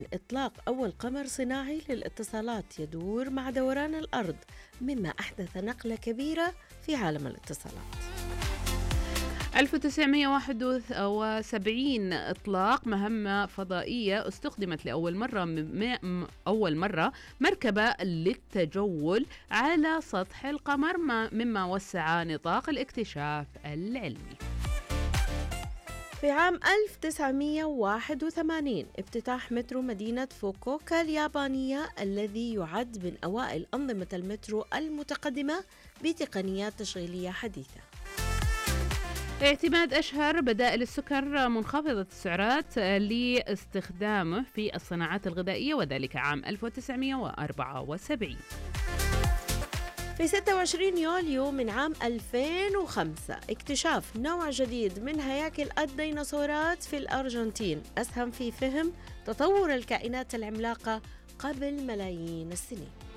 إطلاق أول قمر صناعي للاتصالات يدور مع دوران الأرض، مما أحدث نقلة كبيرة في عالم الاتصالات. 1971 إطلاق مهمة فضائية استخدمت لأول مرة مركبة للتجول على سطح القمر، مما وسع نطاق الاكتشاف العلمي. في عام 1981 افتتاح مترو مدينة فوكوكا اليابانية، الذي يعد من أوائل أنظمة المترو المتقدمة بتقنيات تشغيلية حديثة. اعتماد أشهر بدائل السكر منخفضة السعرات لاستخدامه في الصناعات الغذائية، وذلك عام 1974. في 26 يوليو من عام 2005 اكتشاف نوع جديد من هياكل الديناصورات في الأرجنتين أسهم في فهم تطور الكائنات العملاقة قبل ملايين السنين.